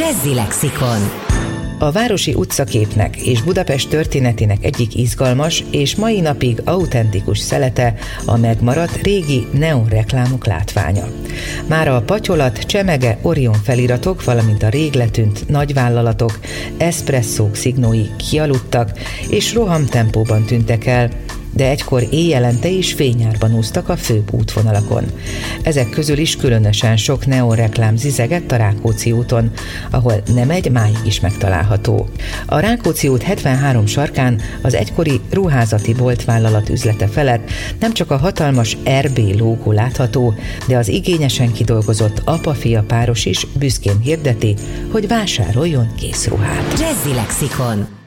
Jazzy Lexikon. A városi utcaképnek és Budapest történetének egyik izgalmas és mai napig autentikus szelete a megmaradt régi neonreklámok látványa. Mára a patyolat, csemege, Orion feliratok, valamint a rég letűnt nagyvállalatok, eszpresszók szignói kialudtak és rohamtempóban tűntek el, de egykor éjjelente is fényárban úsztak a főbb útvonalakon. Ezek közül is különösen sok neonreklám zizegett a Rákóczi úton, ahol nem egy máig is megtalálható. A Rákóczi út 73 sarkán az egykori ruházati boltvállalat üzlete felett nem csak a hatalmas RB lógó látható, de az igényesen kidolgozott apa-fia páros is büszkén hirdeti, hogy vásároljon készruhát. Jazzy Lexikon.